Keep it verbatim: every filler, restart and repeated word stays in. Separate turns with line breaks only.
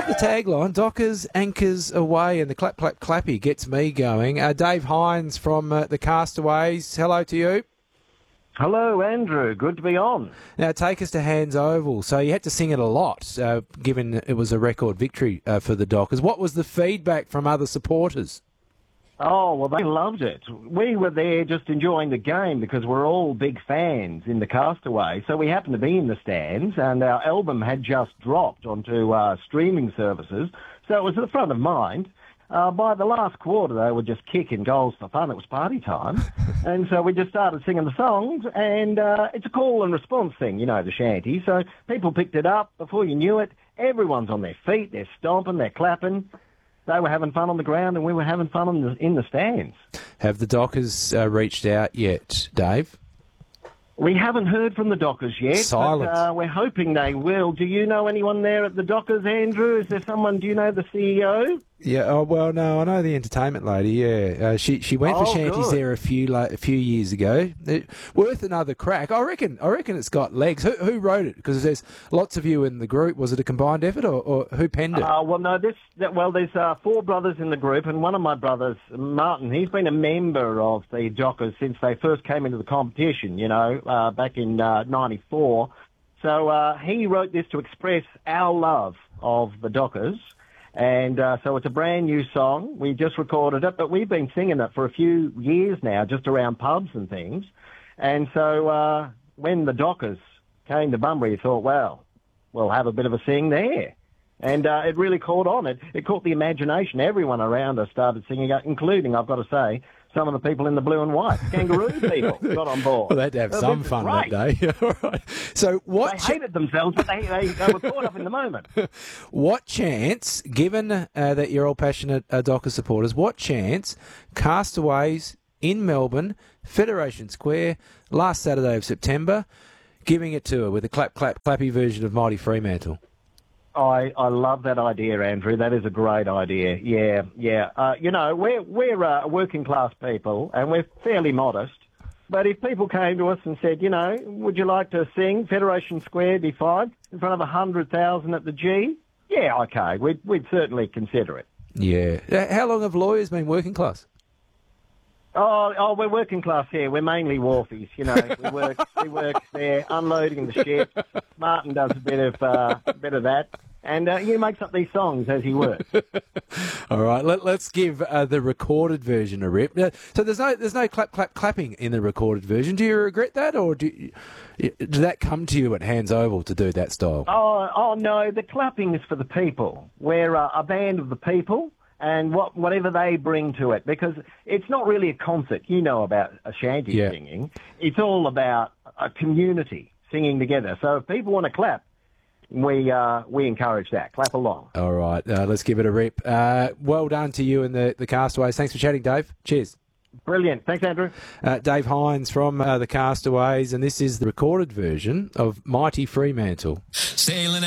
love the tagline, Dockers anchors away, and the clap, clap, clappy gets me going. Uh, Dave Hines from uh, the Castaways, hello to you.
Hello, Andrew. Good to be on.
Now, take us to Hands Oval. So you had to sing it a lot, uh, given it was a record victory uh, for the Dockers. What was the feedback from other supporters?
Oh, well, they loved it. We were there just enjoying the game because we're all big fans in the Castaway. So we happened to be in the stands, and our album had just dropped onto uh, streaming services. So it was at the front of mind. Uh, by the last quarter, they were just kicking goals for fun. It was party time. And so we just started singing the songs, and uh, it's a call and response thing, you know, the shanty. So people picked it up. Before you knew it, everyone's on their feet. They're stomping, they're clapping. They were having fun on the ground, and we were having fun in the, in the stands.
Have the Dockers uh, reached out yet, Dave?
We haven't heard from the Dockers yet.
Silence.
But, uh, we're hoping they will. Do you know anyone there at the Dockers, Andrew? Is there someone, do you know the C E O?
Yeah, oh, well, no, I know the entertainment lady, yeah. Uh, she she went for
Oh,
shanties
good.
there a few like, a few years ago. It, worth another crack. I reckon I reckon it's got legs. Who, who wrote it? Because there's lots of you in the group. Was it a combined effort, or, or who penned it?
Uh, well, no, this, that, well, there's uh, four brothers in the group, and one of my brothers, Martin, he's been a member of the Dockers since they first came into the competition, you know, uh, back in uh, ninety-four. So uh, he wrote this to express our love of the Dockers. And uh, so it's a brand new song. We just recorded it, but we've been singing it for a few years now, just around pubs and things. And so uh, when the Dockers came to Bunbury, we thought, well, we'll have a bit of a sing there. And uh, it really caught on. It, it caught the imagination. Everyone around us started singing it, including, I've got to say, some of the people in the blue and white. Kangaroo people got on board.
Well, they had to have
So
some
this is
fun
great.
that day. All right. So what?
They
cha-
hated themselves, but they, they, they were caught up in the moment.
What chance, given uh, that you're all passionate uh, Dockers supporters, what chance Castaways in Melbourne, Federation Square, last Saturday of September, giving it to her with a clap, clap, clappy version of Mighty Fremantle?
I, I love that idea, Andrew. That is a great idea. Yeah, yeah. Uh, you know, we're we're uh, working class people, and we're fairly modest. But if people came to us and said, you know, would you like to sing Federation Square be fine in front of a hundred thousand at the G? Yeah, okay. We'd we'd certainly consider it.
Yeah. Uh, How long have lawyers been working class?
Oh, oh, we're working class here. We're mainly wharfies, you know. We work, we work there, unloading the ship. Martin does a bit of, uh, a bit of that, and uh, he makes up these songs as he works.
All right, let, let's give uh, the recorded version a rip. Uh, so there's no there's no clap clap clapping in the recorded version. Do you regret that, or do you, did that come to you at Hands Oval to do that style?
Oh, oh no, the clapping is for the people. We're uh, a band of the people. And what, whatever they bring to it, because it's not really a concert. You know about a shanty
Yeah.
singing. It's all about a community singing together. So if people want to clap, we uh, we encourage that. Clap along.
All right, uh, let's give it a rip. Uh, well done to you and the, the Castaways. Thanks for chatting, Dave. Cheers.
Brilliant. Thanks, Andrew.
Uh, Dave Hines from uh, the Castaways, and this is the recorded version of Mighty Fremantle.
Sailing